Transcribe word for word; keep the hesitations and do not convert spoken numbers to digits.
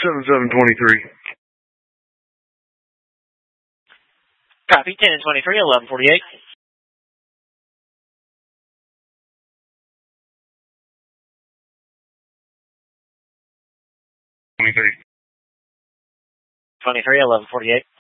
seven seven twenty-three. Copy, ten and twenty-three, eleven forty-eight. twenty-three. twenty-three, eleven forty-eight.